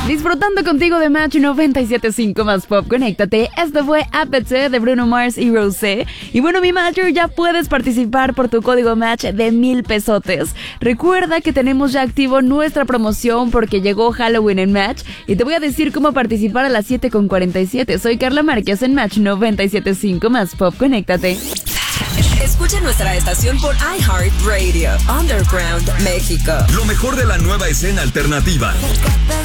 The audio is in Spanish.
Disfrutando contigo de Match 97.5 más Pop, conéctate. Esto fue APT de Bruno Mars y Rosé. Y bueno, mi Matcher, ya puedes participar por tu código Match de 1,000 pesotes. Recuerda que tenemos ya activo nuestra promoción porque llegó Halloween en Match. Y te voy a decir cómo participar a las 7:47. Soy Carla Márquez en Match 97.5 más Pop, conéctate. Escucha nuestra estación por iHeartRadio, Underground, México. Lo mejor de la nueva escena alternativa.